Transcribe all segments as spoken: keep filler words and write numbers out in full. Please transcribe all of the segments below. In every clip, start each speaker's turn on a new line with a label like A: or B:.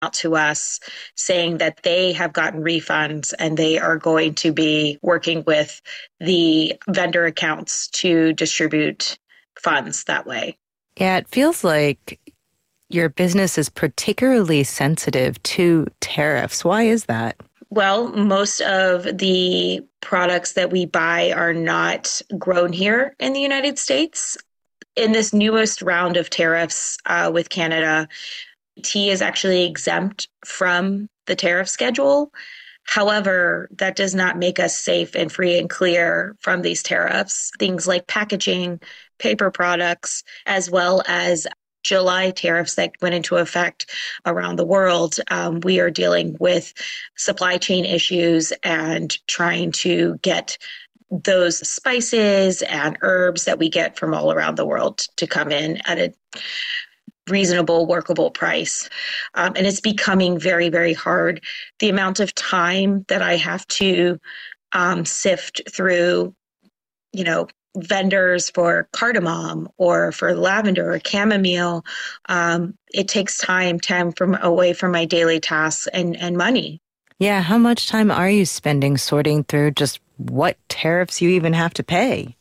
A: out to us saying that they have gotten refunds and they are going to be working with the vendor accounts to distribute funds that way.
B: Yeah, it feels like your business is particularly sensitive to tariffs. Why is that?
A: Well, most of the products that we buy are not grown here in the United States. In this newest round of tariffs uh, with Canada, tea is actually exempt from the tariff schedule. However, that does not make us safe and free and clear from these tariffs. Things like packaging, paper products, as well as July tariffs that went into effect around the world. Um, we are dealing with supply chain issues and trying to get those spices and herbs that we get from all around the world to come in at a reasonable, workable price. Um, and it's becoming very, very hard. The amount of time that I have to um, sift through, you know, vendors for cardamom or for lavender or chamomile, um, it takes time, time from away from my daily tasks and, and money.
B: Yeah, how much time are you spending sorting through just what tariffs you even have to pay?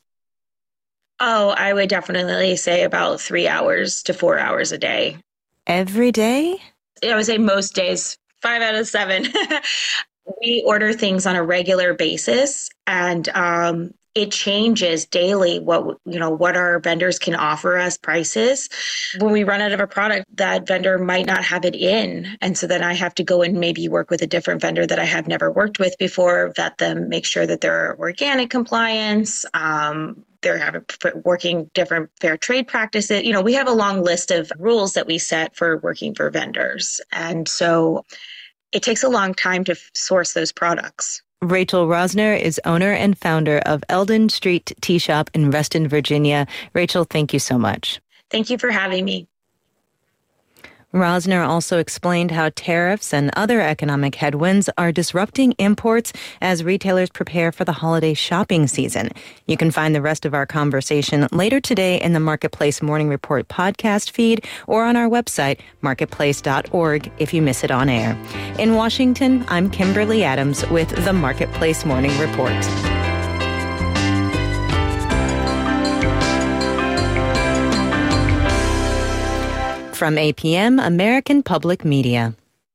A: Oh, I would definitely say about three hours to four hours a day.
B: Every day?
A: I would say most days, five out of seven. We order things on a regular basis, and um, it changes daily what, you know, what our vendors can offer us prices. When we run out of a product, that vendor might not have it in. And so then I have to go and maybe work with a different vendor that I have never worked with before, vet them, make sure that they're organic compliance, um, they're having, working different fair trade practices. You know, we have a long list of rules that we set for working for vendors. And so it takes a long time to source those products.
B: Rachel Rosner is owner and founder of Eldon Street Tea Shop in Reston, Virginia. Rachel, thank you so much.
A: Thank you for having me.
B: Rosner also explained how tariffs and other economic headwinds are disrupting imports as retailers prepare for the holiday shopping season. You can find the rest of our conversation later today in the Marketplace Morning Report podcast feed or on our website, marketplace dot org, if you miss it on air. In Washington, I'm Kimberly Adams with the Marketplace Morning Report. From A P M, American Public Media.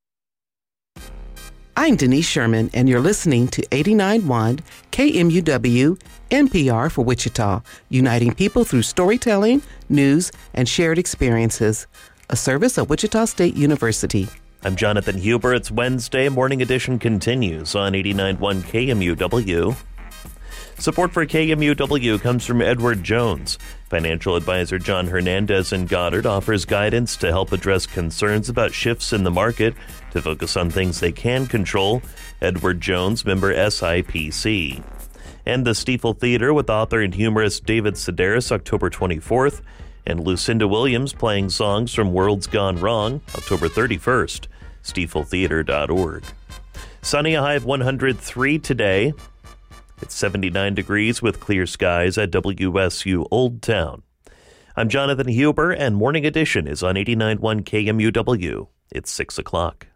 C: I'm Denise Sherman, and you're listening to eighty-nine point one K M U W N P R for Wichita, uniting people through storytelling, news, and shared experiences. A service of Wichita State University.
D: I'm Jonathan Huber. It's Wednesday. Morning Edition continues on eighty-nine point one K M U W. Support for K M U W comes from Edward Jones. Financial advisor John Hernandez in Goddard offers guidance to help address concerns about shifts in the market to focus on things they can control. Edward Jones, member S I P C. And the Stiefel Theater with author and humorist David Sedaris, October twenty-fourth. And Lucinda Williams playing songs from Worlds Gone Wrong, October thirty-first. stiefel theater dot org. Sunny, a high of one hundred three today. It's seventy-nine degrees with clear skies at W S U Old Town. I'm Jonathan Huber, and Morning Edition is on eighty-nine point one K M U W. It's six o'clock.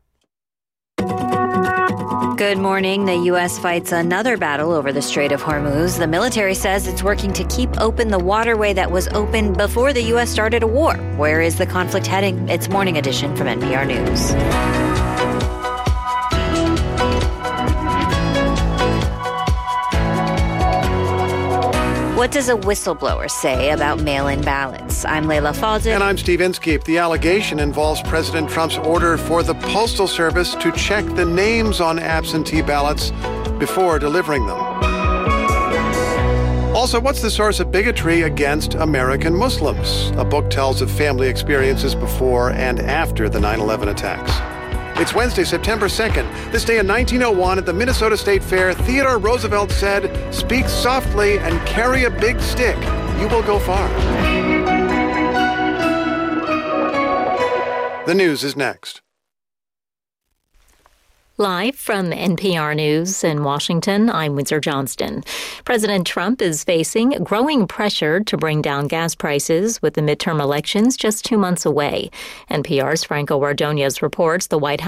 E: Good morning. The U S fights another battle over the Strait of Hormuz. The military says it's working to keep open the waterway that was open before the U S started a war. Where is the conflict heading? It's Morning Edition from N P R News. What does a whistleblower say about mail-in ballots? I'm Layla Fawzet.
F: And I'm Steve Inskeep. The allegation involves President Trump's order for the Postal Service to check the names on absentee ballots before delivering them. Also, what's the source of bigotry against American Muslims? A book tells of family experiences before and after the nine eleven attacks. It's Wednesday, September second. This day in nineteen oh one at the Minnesota State Fair, Theodore Roosevelt said, "Speak softly and carry a big stick. You will go far." The news is next.
G: Live from N P R News in Washington, I'm Windsor Johnston. President Trump is facing growing pressure to bring down gas prices with the midterm elections just two months away. N P R's Franco Ordonez reports the White House